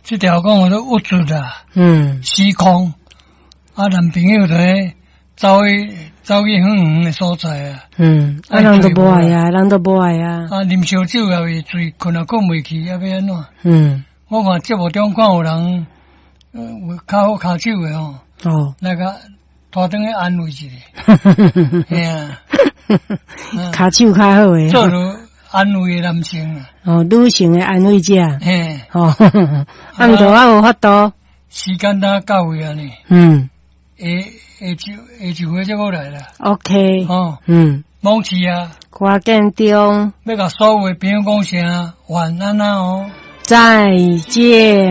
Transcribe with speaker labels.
Speaker 1: 这条讲我都无助啦，时空啊，男朋友在走去远远的所在啊，
Speaker 2: 人都无爱啊，人都无爱啊，
Speaker 1: 啉烧酒也未醉，困也困袂去，要安怎？我看节目中看有人，有较好骹手的吼，那个拖转去安慰一下，嘿啊，
Speaker 2: 骹手较好诶，
Speaker 1: 做如安慰的男性
Speaker 2: 啊，女性的安慰者，
Speaker 1: 嘿，
Speaker 2: 按着我有法度，
Speaker 1: 时间到到位啊呢，下一回再过来啦
Speaker 2: ，OK，
Speaker 1: 忘记啊，
Speaker 2: 挂建中，
Speaker 1: 要甲所有的朋友讲声晚安啊哦，
Speaker 2: 再见。